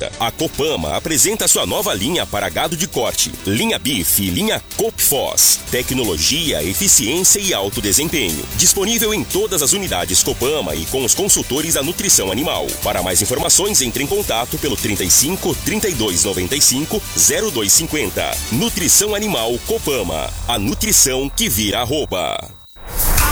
temporada. A Copama apresenta sua nova linha para gado de corte. Linha Beef e linha Copfos. Tecnologia, eficiência e alto desempenho. Disponível em todas as unidades Copama e com os consultores da nutrição animal. Para mais informações, entre em contato pelo 35 32 95 0250. Nutrição Animal Copama. A nutrição que vira arroba.